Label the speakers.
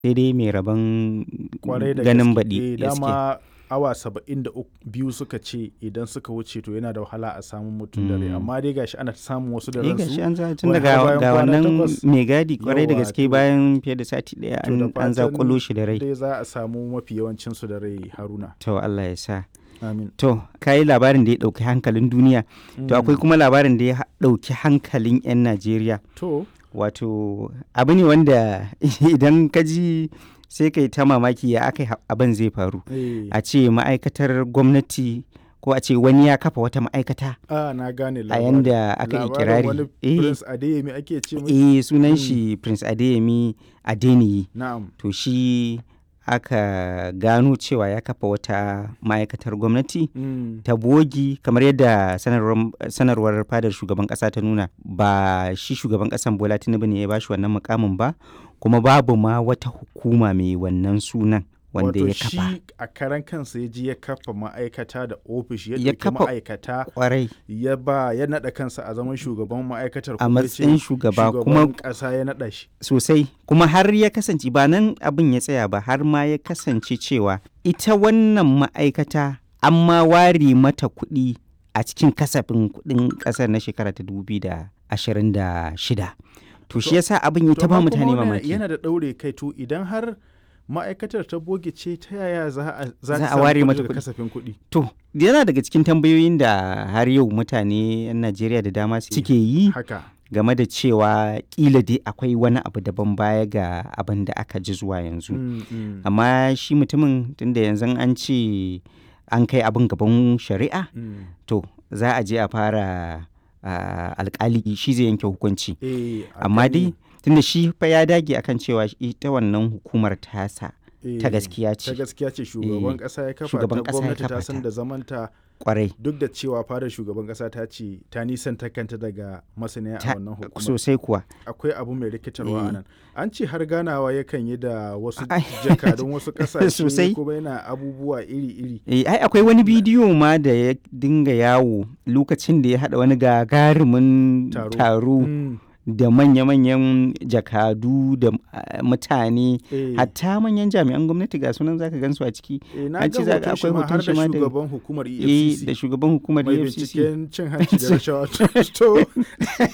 Speaker 1: sai dai mai rabon
Speaker 2: Kwarai da
Speaker 1: ganin
Speaker 2: gaske.
Speaker 1: baɗi gaske.
Speaker 2: Dama awa 72 suka ce idan suka wuce to yana da wahala a samun mutum da rai. Amma dai gashi ana samun wasu da ransu.
Speaker 1: Gashi an za tun
Speaker 2: wai
Speaker 1: daga
Speaker 2: har bayan
Speaker 1: ga
Speaker 2: kwana
Speaker 1: wannan
Speaker 2: takwas.
Speaker 1: mai gadi kwarai da
Speaker 2: Yawwa,
Speaker 1: gaske
Speaker 2: to-
Speaker 1: bayan fiye da sati ɗaya
Speaker 2: To da
Speaker 1: an
Speaker 2: fatan
Speaker 1: zakulo shi da rai.
Speaker 2: dai za a samu mafi yawancinsu da rai, Haruna.
Speaker 1: To Allah ya sa.
Speaker 2: Amin.
Speaker 1: To, ka yi labarin da ya ɗauki hankalin duniya. To, akwai kuma labarin da ya ɗauki hankalin 'yan Najeriya.
Speaker 2: To,
Speaker 1: Wato, abu ne wanda idan ka ji sai kai ta mamaki ya aka abin zai faru. A ce ma'aikatar gwamnati ko a ce wani ya kafa wata ma'aikata
Speaker 2: na gane
Speaker 1: a
Speaker 2: labarin.
Speaker 1: yanda aka yi
Speaker 2: Labarin
Speaker 1: kirari.
Speaker 2: wani Prince Adeyemi ake ce mai.
Speaker 1: Sunan shi Prince Adeyemi Adeniyi.
Speaker 2: Na'am.
Speaker 1: To, shi aka gano cewa ya kafa wata ma'aikatar gwamnati ta bogi kamar yadda sanarwar fadar shugaban kasa ta nuna. Ba shi shugaban kasan Bola Tinubu ne ya bashi wannan mukamin ba, kuma babu ma wata hukuma mai wannan sunan wanda ya kafa.
Speaker 2: Wato shi a karan kansa ya ji ya kafa ma'aikata da ofishi, ya
Speaker 1: Ya
Speaker 2: ɗauki
Speaker 1: kafa
Speaker 2: ma'aikata
Speaker 1: kwarai
Speaker 2: ya naɗa kansa a zaman shugaban ma'aikatar,
Speaker 1: a
Speaker 2: kuma ya ce
Speaker 1: matsayin shugaba kuma
Speaker 2: shugaban ƙasa ya naɗa shi.
Speaker 1: sosai, kuma har ya kasance ba nan abin ya tsaya ba, har ma ya kasance cewa ita wannan ma'aikata an ma ware mata kuɗi a cikin kasafin kuɗin ƙasar na shekara ta 2026. To shi yasa abin ya ta ba mutane mamaki.
Speaker 2: Yana da ɗaure kai, to idan har ma'aikatar ta boge ce, ta yaya za
Speaker 1: a ware mata
Speaker 2: daga
Speaker 1: kuɗi.
Speaker 2: kasafin kuɗi?
Speaker 1: To, yana daga cikin tambayoyin da har yau mutane 'yan Najeriya da dama suke yi
Speaker 2: Haka.
Speaker 1: game da cewa kila dai akwai wani abu daban baya ga abin da aka ji zuwa yanzu. Amma shi mutumin tunda yanzu an ce an kai abin gaban shari'a, to za a je a fara alkali shi zai yanke hukunci. Amma dai tunda shi fa ya dage akan cewa ita wannan hukumar tasa ta gaskiya ce.
Speaker 2: Ta gaskiya ce, shugaban ƙasa ya kafa
Speaker 1: Shugaban
Speaker 2: ta,
Speaker 1: ƙasa ya
Speaker 2: gwamnati ta
Speaker 1: kafa
Speaker 2: san
Speaker 1: ta.
Speaker 2: da zamanta,
Speaker 1: Kwarai.
Speaker 2: duk da cewa fadar shugaban ƙasa ta ce ta nisanta kanta daga masaniya a wannan hukumar.
Speaker 1: Sosai kuwa.
Speaker 2: Akwai abu mai rikitarwa a nan. An ce har ganawa yakan yi da wasu
Speaker 1: Ai.
Speaker 2: jakadun wasu ƙasashe,
Speaker 1: Sosai.
Speaker 2: kuma yana abubuwa iri-iri.
Speaker 1: Ai akwai wani bidiyo ma da ya dinga yawo lokacin da ya haɗa wani gagarumin taro da manya-manyan jakadu da mutane, hatta manyan jami'an gwamnati ga sunan zaka gansu a ciki.
Speaker 2: Na
Speaker 1: An
Speaker 2: ga
Speaker 1: ce
Speaker 2: hoton shi ma har da shugaban hukumar EFCC.
Speaker 1: da shugaban hukumar
Speaker 2: Mai
Speaker 1: EFCC.
Speaker 2: binciken cin hanci da rashawa. To,